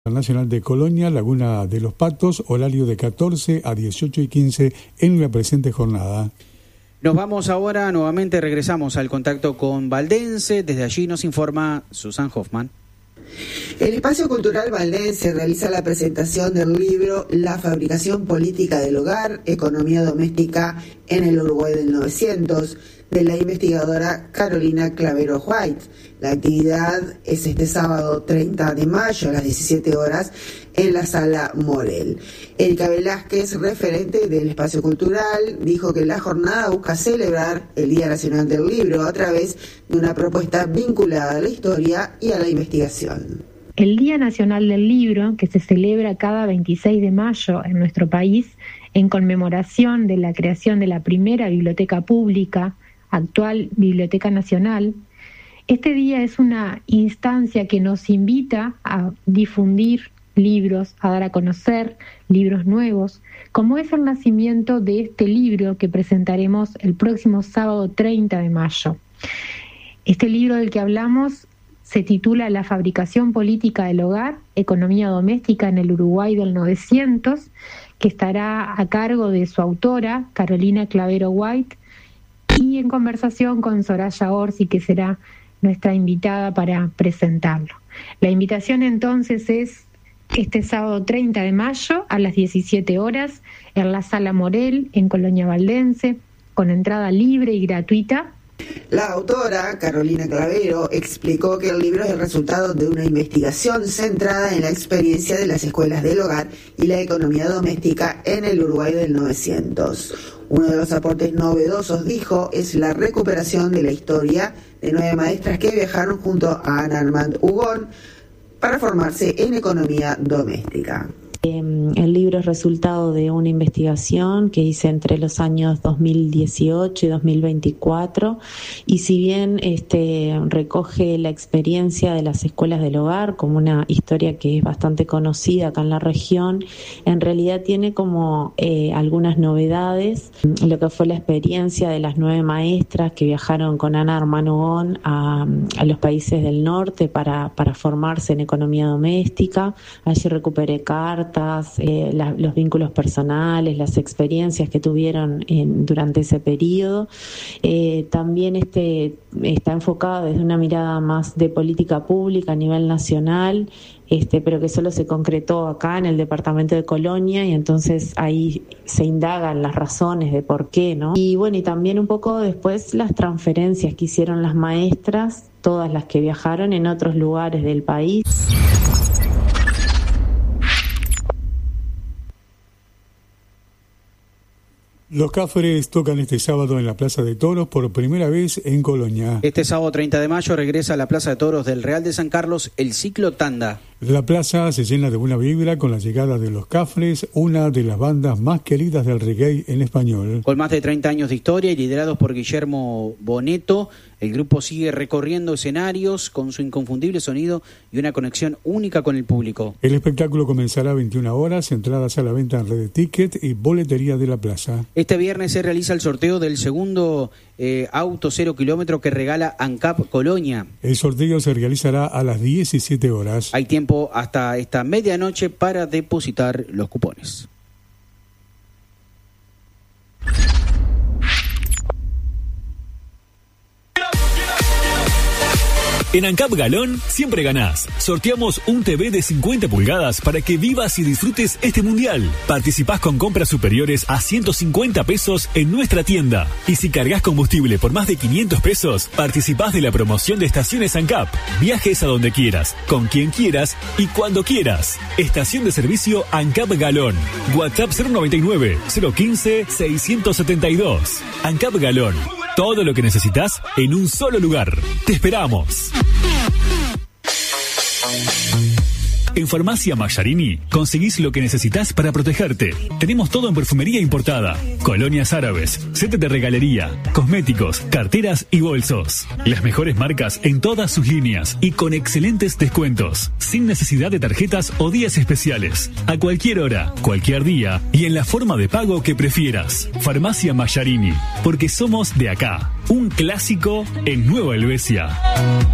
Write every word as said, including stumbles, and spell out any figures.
Nacional de Colonia, Laguna de los Patos, horario de catorce a dieciocho y quince en la presente jornada. Nos vamos ahora, nuevamente regresamos al contacto con Valdense. Desde allí nos informa Susan Hoffman. El Espacio Cultural Valdense realiza la presentación del libro La fabricación política del hogar, economía doméstica en el Uruguay del novecientos, de la investigadora Carolina Clavero White. La actividad es este sábado treinta de mayo a las diecisiete horas en la Sala Morel. Erika Velázquez, referente del Espacio Cultural, dijo que la jornada busca celebrar el Día Nacional del Libro a través de una propuesta vinculada a la historia y a la investigación. El Día Nacional del Libro, que se celebra cada veintiséis de mayo en nuestro país, en conmemoración de la creación de la primera biblioteca pública, actual Biblioteca Nacional. Este día es una instancia que nos invita a difundir libros, a dar a conocer libros nuevos, como es el nacimiento de este libro que presentaremos el próximo sábado treinta de mayo. Este libro del que hablamos se titula La fabricación política del hogar, economía doméstica en el Uruguay del novecientos, que estará a cargo de su autora, Carolina Clavero White, y en conversación con Soraya Orsi, que será nuestra invitada para presentarlo. La invitación entonces es este sábado treinta de mayo a las diecisiete horas en la Sala Morel, en Colonia Valdense, con entrada libre y gratuita. La autora, Carolina Clavero, explicó que el libro es el resultado de una investigación centrada en la experiencia de las escuelas del hogar y la economía doméstica en el Uruguay del novecientos. Uno de los aportes novedosos, dijo, es la recuperación de la historia de nueve maestras que viajaron junto a Ana Armand Hugón para formarse en economía doméstica. El libro es resultado de una investigación que hice entre los años dos mil dieciocho y dos mil veinticuatro, y si bien este recoge la experiencia de las escuelas del hogar como una historia que es bastante conocida acá en la región, en realidad tiene como eh, algunas novedades, lo que fue la experiencia de las nueve maestras que viajaron con Ana Armanogón a, a los países del norte para, para formarse en economía doméstica. Allí recuperé cartas, Eh, la, los vínculos personales, las experiencias que tuvieron en, durante ese periodo. Eh, también este está enfocado desde una mirada más de política pública a nivel nacional, este, pero que solo se concretó acá en el departamento de Colonia, y entonces ahí se indagan las razones de por qué, ¿no? Y bueno, y también un poco después las transferencias que hicieron las maestras, todas las que viajaron en otros lugares del país. Los Cafres tocan este sábado en la Plaza de Toros por primera vez en Colonia. Este sábado treinta de mayo regresa a la Plaza de Toros del Real de San Carlos el ciclo Tanda. La plaza se llena de buena vibra con la llegada de Los Cafres, una de las bandas más queridas del reggae en español. Con más de treinta años de historia y liderados por Guillermo Boneto, el grupo sigue recorriendo escenarios con su inconfundible sonido y una conexión única con el público. El espectáculo comenzará a veintiuna horas, entradas a la venta en Red Ticket y boletería de la plaza. Este viernes se realiza el sorteo del segundo eh, auto cero kilómetro que regala ANCAP Colonia. El sorteo se realizará a las diecisiete horas. Hay tiempo hasta esta medianoche para depositar los cupones. En ANCAP Galón siempre ganás. Sorteamos un T V de cincuenta pulgadas para que vivas y disfrutes este mundial. Participás con compras superiores a ciento cincuenta pesos en nuestra tienda. Y si cargas combustible por más de quinientos pesos, participás de la promoción de estaciones ANCAP. Viajes a donde quieras, con quien quieras y cuando quieras. Estación de servicio ANCAP Galón. WhatsApp cero noventa y nueve, cero quince, seiscientos setenta y dos. ANCAP Galón. Todo lo que necesitas en un solo lugar. Te esperamos. En Farmacia Mayarini conseguís lo que necesitas para protegerte. Tenemos todo en perfumería importada, colonias árabes, set de regalería, cosméticos, carteras y bolsos. Las mejores marcas en todas sus líneas y con excelentes descuentos, sin necesidad de tarjetas o días especiales. A cualquier hora, cualquier día y en la forma de pago que prefieras. Farmacia Mayarini, porque somos de acá. Un clásico en Nueva Helvecia.